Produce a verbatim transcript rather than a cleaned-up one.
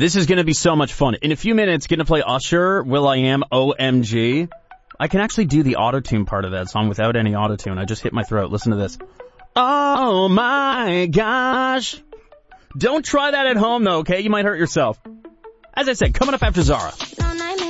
This is going to be so much fun. In a few minutes, going to play Usher, will.i.am, O M G. I can actually do the auto-tune part of that song without any auto-tune. I just hit my throat. Listen to this. Oh my gosh. Don't try that at home though, okay? You might hurt yourself. As I said, coming up after Zara.